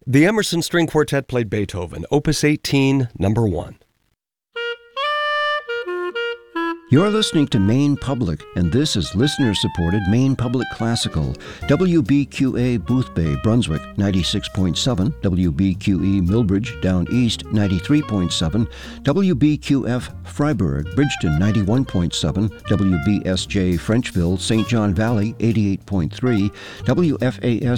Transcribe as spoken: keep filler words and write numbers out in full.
The Emerson String Quartet played Beethoven, Opus eighteen, number one. You're listening to Maine Public, and this is listener-supported Maine Public Classical. W B Q A Boothbay, Brunswick, ninety-six point seven. W B Q E Millbridge, Down East, ninety-three point seven. W B Q F Freiburg, Bridgeton, ninety-one point seven. W B S J Frenchville, Saint John Valley, eighty-eight point three. W F A S